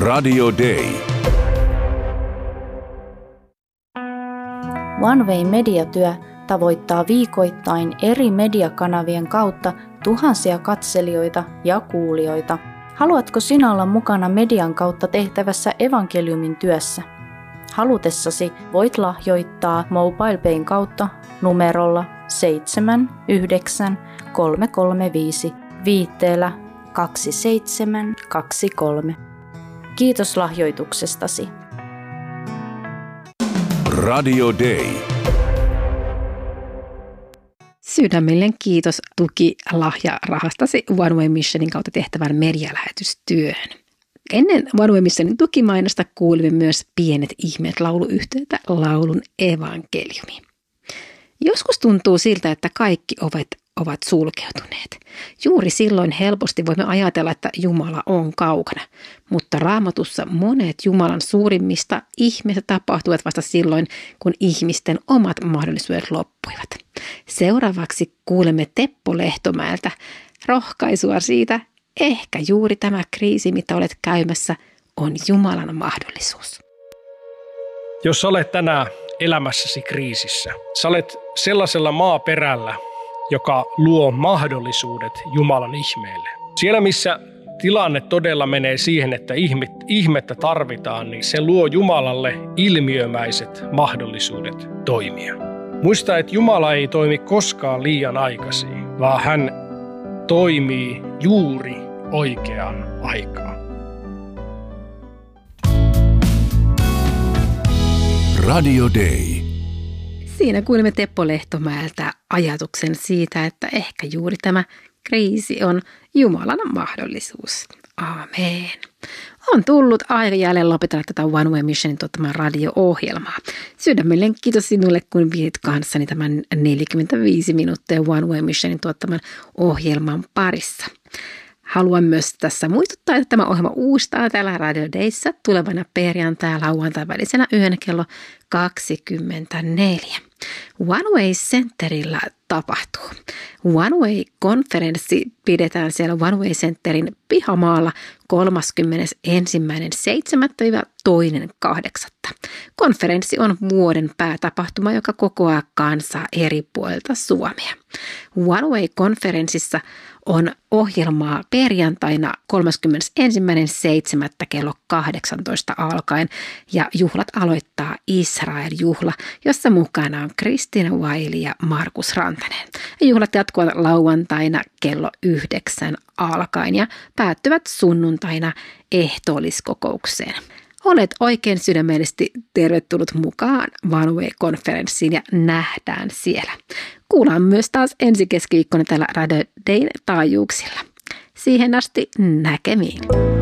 Radio Day. One Way mediatyö tavoittaa viikoittain eri mediakanavien kautta tuhansia katselijoita ja kuulijoita. Haluatko sinä olla mukana median kautta tehtävässä evankeliumin työssä? Halutessasi voit lahjoittaa MobilePayn kautta numerolla 79335 viitteellä 2723. Kiitos lahjoituksestasi. Radio Day. Sydämellinen kiitos tukilahjarahastasi One Way Missionin kautta tehtävän medialähetystyöhön. Ennen One Way Missionin tukimainosta kuulimme myös Pienet ihmeet -lauluyhteyttä laulun evankeliumi. Joskus tuntuu siltä, että kaikki ovet ovat sulkeutuneet. Juuri silloin helposti voimme ajatella, että Jumala on kaukana, mutta Raamatussa monet Jumalan suurimmista ihmeistä tapahtuivat vasta silloin, kun ihmisten omat mahdollisuudet loppuivat. Seuraavaksi kuulemme Teppo Lehtomäeltä rohkaisua siitä, ehkä juuri tämä kriisi, mitä olet käymässä, on Jumalan mahdollisuus. Jos olet tänään elämässäsi kriisissä, sä olet sellaisella maaperällä, joka luo mahdollisuudet Jumalan ihmeelle. Siellä, missä tilanne todella menee siihen, että ihmettä tarvitaan, niin se luo Jumalalle ilmiömäiset mahdollisuudet toimia. Muista, että Jumala ei toimi koskaan liian aikaisin, vaan hän toimii juuri oikeaan aikaan. Radio Day. Siinä kuulimme Teppo Lehtomäeltä ajatuksen siitä, että ehkä juuri tämä kriisi on Jumalan mahdollisuus. Aamen. On tullut aika jälleen lopetella tätä One Way Missionin tuottamaa radio-ohjelmaa. Sydämellinen kiitos sinulle, kun vietit kanssani tämän 45 minuuttia One Way Missionin tuottaman ohjelman parissa. Haluan myös tässä muistuttaa, että tämä ohjelma uustaa täällä Radio Dayssä tulevana perjantai- ja lauantai välisenä yönä kello 24. One Way Centerillä tapahtuu. One Way-konferenssi pidetään siellä One Way Centerin pihamaalla 31.7.–2.8. Konferenssi on vuoden päätapahtuma, joka kokoaa kansaa eri puolilta Suomea. One Way-konferenssissa on ohjelmaa perjantaina 31.7. kello 18 alkaen ja juhlat aloittaa Israel-juhla, jossa mukana on Kristiina Vaili ja Markus Rantanen. Juhlat jatkuvat lauantaina kello 9 alkaen ja päättyvät sunnuntaina ehtoolliskokoukseen. Olet oikein sydämellisesti tervetullut mukaan One Way-konferenssiin ja nähdään siellä. Kuullaan myös taas ensi keskiviikkona täällä Radio Dayn taajuuksilla. Siihen asti näkemiin.